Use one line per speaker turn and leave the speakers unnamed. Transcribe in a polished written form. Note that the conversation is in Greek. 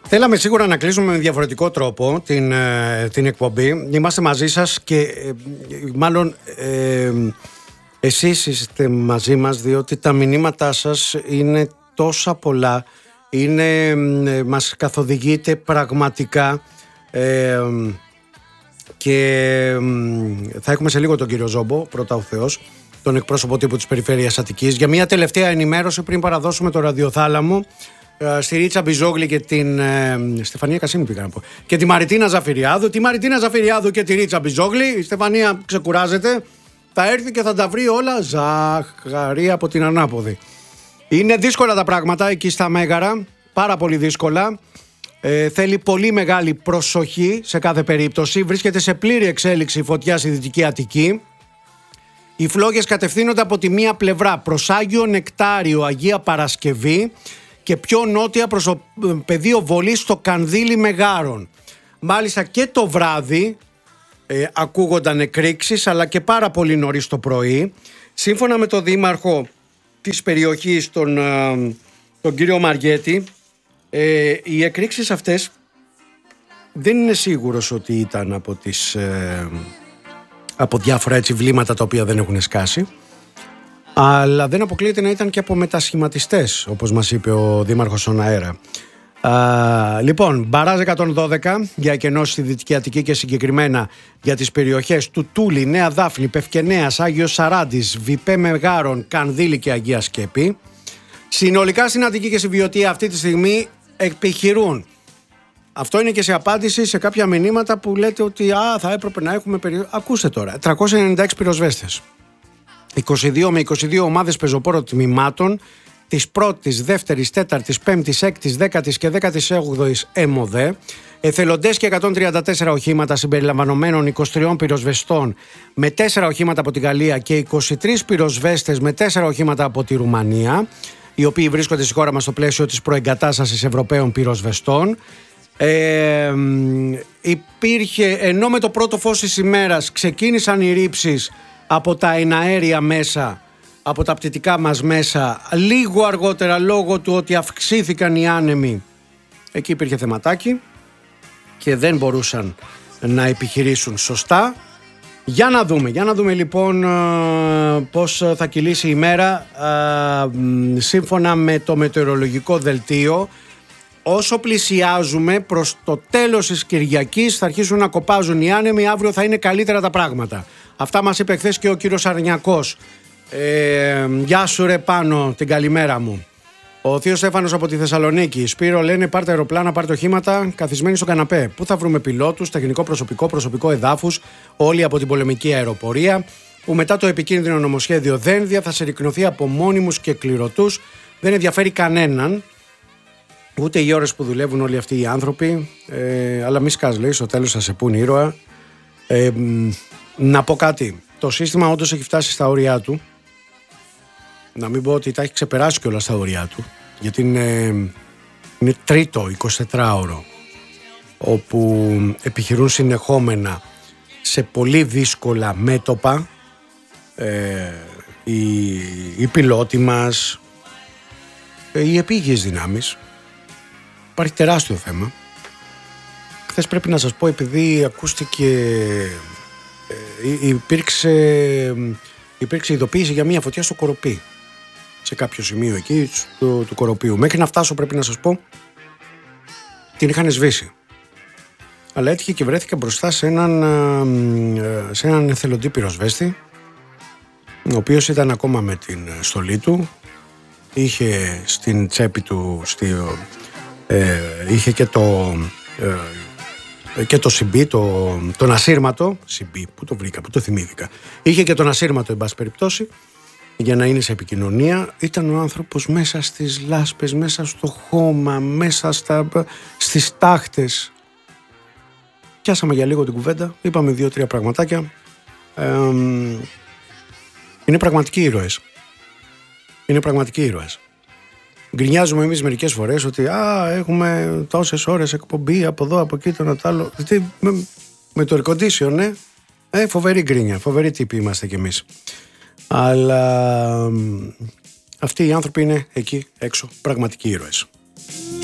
Θέλαμε σίγουρα να κλείσουμε με διαφορετικό τρόπο την εκπομπή. Είμαστε μαζί σας και μάλλον εσείς είστε μαζί μας, διότι τα μηνύματά σας είναι τόσα πολλά. Μας καθοδηγείτε πραγματικά και θα έχουμε σε λίγο τον κύριο Ζόμπο, πρώτα ο Θεός, τον εκπρόσωπο τύπου της Περιφέρειας Αττικής, για μια τελευταία ενημέρωση πριν παραδώσουμε το ραδιοθάλαμο στη Ρίτσα Μπιζόγλη και την Στεφανία Κασίμη πήγα να πω, και τη Μαριτίνα Ζαφυριάδου. Τη Μαριτίνα Ζαφυριάδου και τη Ρίτσα Μπιζόγλη. Η Στεφανία ξεκουράζεται, θα έρθει και θα τα βρει όλα ζαχαρία από την ανάποδη. Είναι δύσκολα τα πράγματα εκεί στα Μέγαρα, πάρα πολύ δύσκολα. Θέλει πολύ μεγάλη προσοχή σε κάθε περίπτωση. Βρίσκεται σε πλήρη εξέλιξη η φωτιά στη Δυτική Αττική. Οι φλόγες κατευθύνονται από τη μία πλευρά προς Άγιο Νεκτάριο, Αγία Παρασκευή, και πιο νότια προς το πεδίο βολής στο Κανδύλι Μεγάρων. Μάλιστα και το βράδυ ακούγονταν εκρήξεις, αλλά και πάρα πολύ νωρίς το πρωί. Σύμφωνα με τον δήμαρχο της περιοχής, τον κύριο Μαριέτη, οι εκρήξεις αυτές δεν είναι σίγουρος ότι ήταν από διάφορα έτσι βλήματα τα οποία δεν έχουν σκάσει, αλλά δεν αποκλείεται να ήταν και από μετασχηματιστές, όπως μας είπε ο δήμαρχος στον αέρα. Λοιπόν, μπαράζ 112 για εκενώσεις στη Δυτική Αττική και συγκεκριμένα για τις περιοχές του Τούλη, Νέα Δάφνη, Πευκενέας, Άγιος Σαράντης, Βιπέ Μεγάρων, Κανδύλη και Αγία Σκέπη. Συνολικά στην Αττική και στη Βιωτία αυτή τη στιγμή επιχειρούν. Αυτό είναι και σε απάντηση σε κάποια μηνύματα που λέτε ότι θα έπρεπε να έχουμε Ακούστε τώρα, 396 πυροσβέστες, 22 με 22 ομάδες πεζοπόρων τμήματων της 1ης, 2ης, 4ης, 5ης, 6ης, 10ης και 18ης ΕΜΟΔΕ, εθελοντές και 134 οχήματα συμπεριλαμβανομένων 23 πυροσβεστών με 4 οχήματα από τη Γαλλία και 23 πυροσβέστες με 4 οχήματα από τη Ρουμανία, οι οποίοι βρίσκονται στη χώρα μας στο πλαίσιο της προεγκατάστασης Ευρωπαίων πυροσβεστών. Ενώ με το πρώτο φως της ημέρας ξεκίνησαν οι ρήψεις από τα εναέρια μέσα, από τα πτυτικά μας μέσα, λίγο αργότερα λόγω του ότι αυξήθηκαν οι άνεμοι, εκεί υπήρχε θεματάκι και δεν μπορούσαν να επιχειρήσουν σωστά. Για να δούμε λοιπόν πώς θα κυλήσει η μέρα. Σύμφωνα με το μετεωρολογικό δελτίο, όσο πλησιάζουμε προς το τέλος της Κυριακής θα αρχίσουν να κοπάζουν οι άνεμοι, αύριο θα είναι καλύτερα τα πράγματα. Αυτά μας είπε χθες και ο κύριος Αρνιακός. Γεια σου ρε Πάνο, την καλημέρα μου. Ο θείος Στέφανος από τη Θεσσαλονίκη. Σπύρο, λένε πάρτε αεροπλάνα, πάρτε οχήματα, καθισμένοι στο καναπέ. Πού θα βρούμε πιλότους, τεχνικό προσωπικό εδάφους, όλοι από την πολεμική αεροπορία, που μετά το επικίνδυνο νομοσχέδιο Δένδια θα συρρικνωθεί από μόνιμους και κληρωτούς. Δεν ενδιαφέρει κανέναν, ούτε οι ώρες που δουλεύουν όλοι αυτοί οι άνθρωποι. Αλλά μη σκάς, λέει, στο τέλος θα σε πουν ήρωα. Να πω κάτι. Το σύστημα όντως έχει φτάσει στα όρια του. Να μην πω ότι τα έχει ξεπεράσει κιόλας στα όρια του, γιατί είναι τρίτο 24ωρο όπου επιχειρούν συνεχόμενα σε πολύ δύσκολα μέτωπα οι πιλότοι μας, οι επίγειες δυνάμεις. Υπάρχει τεράστιο θέμα. Χθες πρέπει να σας πω, επειδή ακούστηκε, υπήρξε ειδοποίηση για μια φωτιά στο Κοροπή, σε κάποιο σημείο εκεί του Κοροπίου. Μέχρι να φτάσω, πρέπει να σας πω, την είχαν σβήσει. Αλλά έτυχε και βρέθηκα μπροστά σε έναν εθελοντή πυροσβέστη, ο οποίος ήταν ακόμα με την στολή του, είχε στην τσέπη του είχε και το CB, τον ασύρματο CB, που το βρήκα, που το θυμήθηκα. Είχε και τον ασύρματο, εν πάση περιπτώσει, για να είναι σε επικοινωνία. Ήταν ο άνθρωπος μέσα στις λάσπες, μέσα στο χώμα, μέσα στις τάχτες. Πιάσαμε για λίγο την κουβέντα, είπαμε 2-3 πραγματάκια. Είναι πραγματικοί ήρωες. Γκρινιάζουμε εμείς μερικές φορές ότι έχουμε τόσες ώρες εκπομπή από εδώ, από εκεί, το ένα το άλλο. Με το air condition, φοβερή γκρίνια, φοβερή τύποι είμαστε κι εμείς. Αλλά αυτοί οι άνθρωποι είναι εκεί έξω πραγματικοί ήρωες.